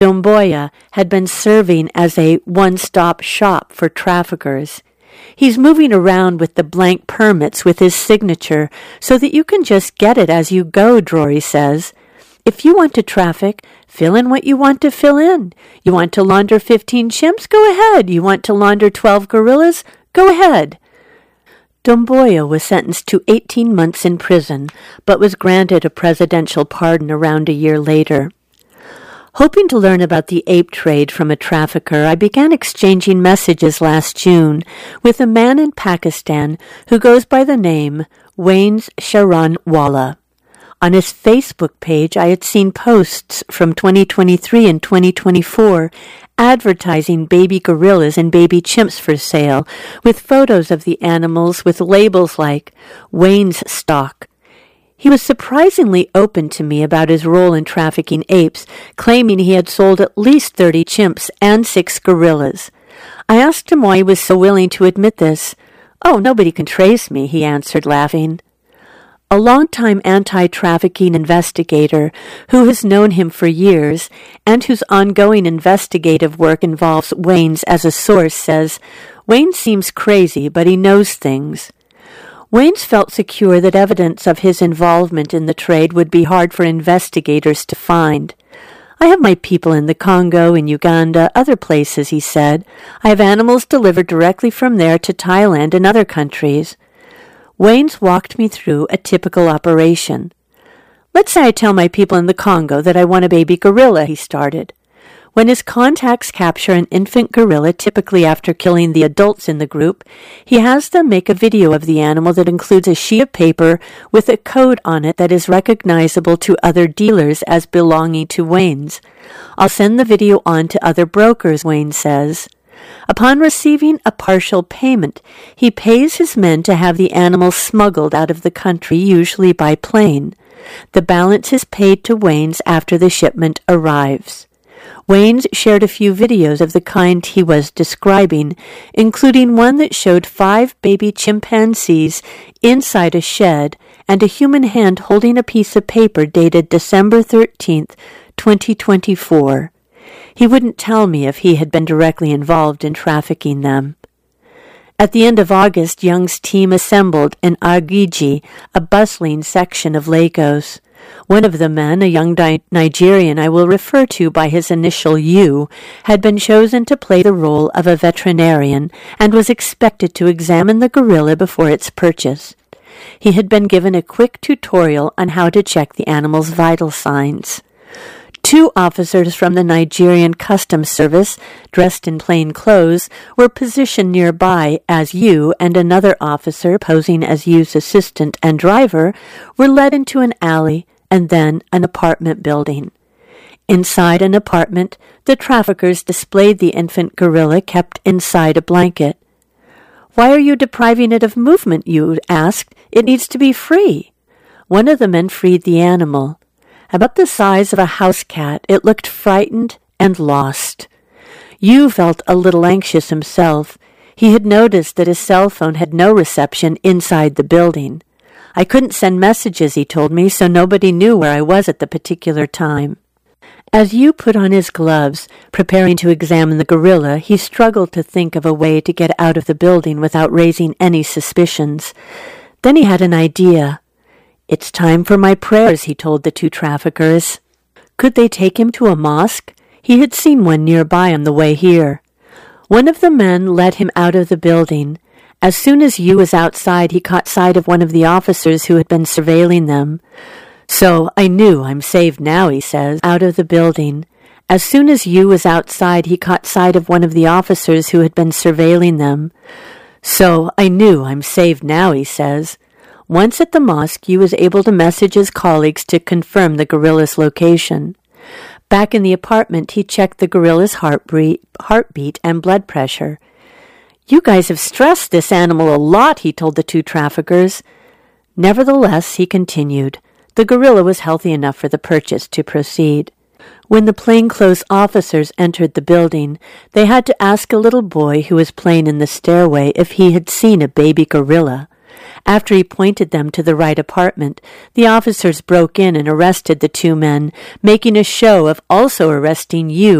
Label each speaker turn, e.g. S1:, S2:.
S1: Domboya had been serving as a one-stop shop for traffickers. He's moving around with the blank permits with his signature so that you can just get it as you go, Drory says. If you want to traffic, fill in what you want to fill in. You want to launder 15 chimps? Go ahead. You want to launder 12 gorillas? Go ahead. Domboya was sentenced to 18 months in prison, but was granted a presidential pardon around a year later. Hoping to learn about the ape trade from a trafficker, I began exchanging messages last June with a man in Pakistan who goes by the name Wains Sharanwala. On his Facebook page, I had seen posts from 2023 and 2024 advertising baby gorillas and baby chimps for sale, with photos of the animals with labels like Wains stock. He was surprisingly open to me about his role in trafficking apes, claiming he had sold at least 30 chimps and 6 gorillas. I asked him why he was so willing to admit this. "Oh, nobody can trace me," he answered, laughing. A longtime anti-trafficking investigator who has known him for years and whose ongoing investigative work involves Wains as a source says, "Wains seems crazy, but he knows things." Wains felt secure that evidence of his involvement in the trade would be hard for investigators to find. "I have my people in the Congo, in Uganda, other places," he said. "I have animals delivered directly from there to Thailand and other countries." Wains walked me through a typical operation. "Let's say I tell my people in the Congo that I want a baby gorilla," he started. When his contacts capture an infant gorilla, typically after killing the adults in the group, he has them make a video of the animal that includes a sheet of paper with a code on it that is recognizable to other dealers as belonging to Wains. "I'll send the video on to other brokers," Wains says. Upon receiving a partial payment, he pays his men to have the animal smuggled out of the country, usually by plane. The balance is paid to Wains after the shipment arrives. Wains shared a few videos of the kind he was describing, including one that showed 5 baby chimpanzees inside a shed and a human hand holding a piece of paper dated December 13th, 2024. He wouldn't tell me if he had been directly involved in trafficking them. At the end of August, Young's team assembled in Agiji, a bustling section of Lagos. One of the men, a young Nigerian I will refer to by his initial U, had been chosen to play the role of a veterinarian and was expected to examine the gorilla before its purchase. He had been given a quick tutorial on how to check the animal's vital signs. 2 officers from the Nigerian Customs Service, dressed in plain clothes, were positioned nearby as U, and another officer, posing as U's assistant and driver, were led into an alley and then an apartment building. Inside an apartment, the traffickers displayed the infant gorilla kept inside a blanket. "Why are you depriving it of movement?" Yu asked. "It needs to be free." One of the men freed the animal. About the size of a house cat, it looked frightened and lost. Yu felt a little anxious himself. He had noticed that his cell phone had no reception inside the building. "I couldn't send messages," he told me, "so nobody knew where I was at the particular time." As Yu put on his gloves, preparing to examine the gorilla, he struggled to think of a way to get out of the building without raising any suspicions. Then he had an idea. "It's time for my prayers," he told the 2 traffickers. Could they take him to a mosque? He had seen one nearby on the way here. One of the men led him out of the building. As soon as Yu was outside, he caught sight of one of the officers who had been surveilling them. "So I knew I'm saved now," he says, out of the building. As soon as Yu was outside, he caught sight of one of the officers who had been surveilling them. "So I knew I'm saved now," he says. Once at the mosque, Yu was able to message his colleagues to confirm the gorilla's location. Back in the apartment, he checked the gorilla's heartbeat and blood pressure. "You guys have stressed this animal a lot," he told the 2 traffickers. Nevertheless, he continued, the gorilla was healthy enough for the purchase to proceed. When the plainclothes officers entered the building, they had to ask a little boy who was playing in the stairway if he had seen a baby gorilla. After he pointed them to the right apartment, the officers broke in and arrested the two men, making a show of also arresting you